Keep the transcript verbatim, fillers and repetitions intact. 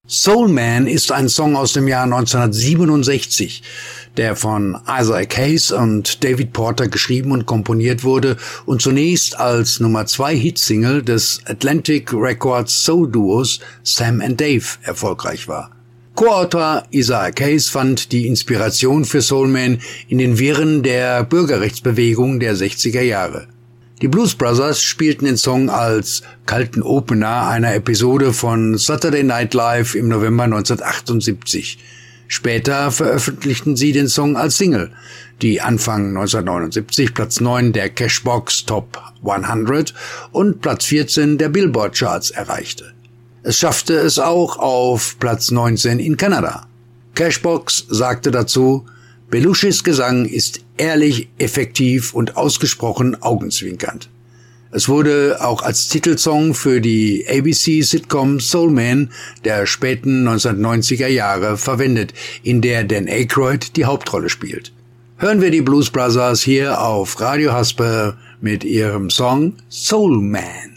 Soul Man ist ein Song aus dem Jahr neunzehnhundertsiebenundsechzig, der von Isaac Hayes und David Porter geschrieben und komponiert wurde und zunächst als Nummer zwei Hitsingle des Atlantic Records Soul Duos Sam and Dave erfolgreich war. Co-Autor Isaac Hayes fand die Inspiration für Soul Man in den Wirren der Bürgerrechtsbewegung der sechziger Jahre. Die Blues Brothers spielten den Song als kalten Opener einer Episode von Saturday Night Live im November neunzehnhundertachtundsiebzig. Später veröffentlichten sie den Song als Single, die Anfang neunzehnhundertneunundsiebzig Platz neun der Cashbox Top hundert und Platz vierzehn der Billboard Charts erreichte. Es schaffte es auch auf Platz neunzehn in Kanada. Cashbox sagte dazu: Belushis Gesang ist ehrlich, effektiv und ausgesprochen augenzwinkernd. Es wurde auch als Titelsong für die A B C-Sitcom Soul Man der späten neunzehnhundertneunziger Jahre verwendet, in der Dan Aykroyd die Hauptrolle spielt. Hören wir die Blues Brothers hier auf Radio Haspe mit ihrem Song Soul Man.